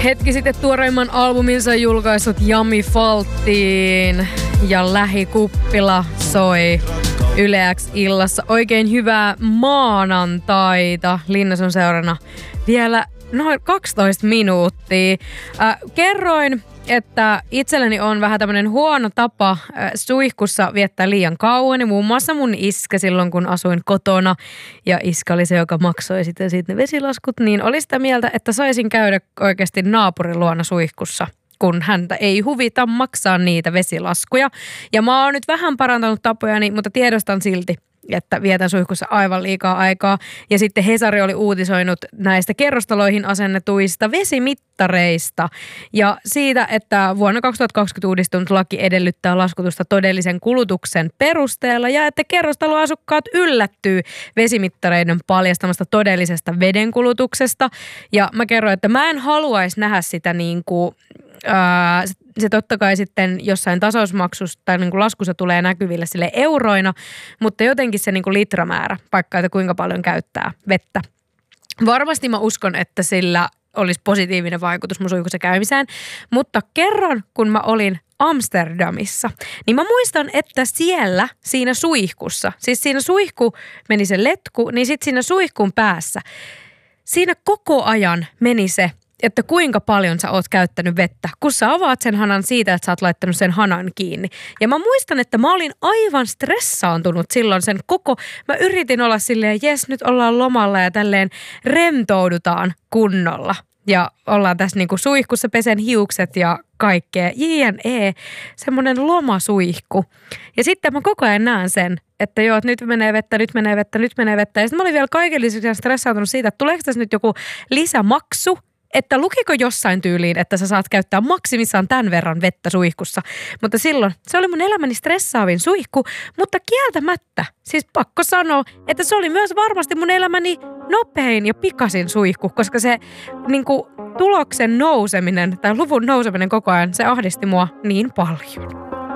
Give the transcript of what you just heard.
Hetki sitten tuoreimman albuminsa julkaissut Jami Faltin ja Lähikuppila soi Yle X illassa. Oikein hyvää maanantaita. Linnas on seurana vielä noin 12 minuuttia. Kerroin, että itselleni on vähän tämmöinen huono tapa suihkussa viettää liian kauan. Ja muun muassa mun iskä silloin, kun asuin kotona ja iskä oli se, joka maksoi sitten ne vesilaskut, niin oli sitä mieltä, että saisin käydä oikeasti naapurin luona suihkussa, kun häntä ei huvita maksaa niitä vesilaskuja. Ja mä oon nyt vähän parantanut tapojani, mutta tiedostan silti, että vietän suihkussa aivan liikaa aikaa. Ja sitten Hesari oli uutisoinut näistä kerrostaloihin asennetuista vesimittareista ja siitä, että vuonna 2020 uudistunut laki edellyttää laskutusta todellisen kulutuksen perusteella ja että kerrostaloasukkaat yllättyy vesimittareiden paljastamasta todellisesta vedenkulutuksesta. Ja mä kerroin, että mä en haluaisi nähdä sitä niin kuin se totta kai sitten jossain tasausmaksussa tai niin kuin laskussa tulee näkyville sille euroina, mutta jotenkin se niin kuin litramäärä, vaikka että kuinka paljon käyttää vettä. Varmasti mä uskon, että sillä olisi positiivinen vaikutus mun suihkussa käymiseen, mutta kerran kun mä olin Amsterdamissa, niin mä muistan, että siellä siinä suihkussa, siis siinä suihku meni se letku, niin sitten siinä suihkun päässä, siinä koko ajan meni se, että kuinka paljon sä oot käyttänyt vettä, kun sä avaat sen hanan siitä, että sä oot laittanut sen hanan kiinni. Ja mä muistan, että mä olin aivan stressaantunut silloin sen mä yritin olla silleen, jes, nyt ollaan lomalla ja tälleen rentoudutaan kunnolla. Ja ollaan tässä niinku suihkussa, pesen hiukset ja kaikkea. JNE, semmoinen lomasuihku. Ja sitten mä koko ajan näen sen, että joo, että nyt menee vettä, nyt menee vettä, nyt menee vettä. Ja sitten mä olin vielä kaiken lisäksi stressaantunut siitä, että tuleeko tässä nyt joku lisämaksu, että lukiko jossain tyyliin, että sä saat käyttää maksimissaan tämän verran vettä suihkussa. Mutta silloin se oli mun elämäni stressaavin suihku, mutta kieltämättä, siis pakko sanoa, että se oli myös varmasti mun elämäni nopein ja pikasin suihku, koska se niinku tuloksen nouseminen tai luvun nouseminen koko ajan, se ahdisti mua niin paljon.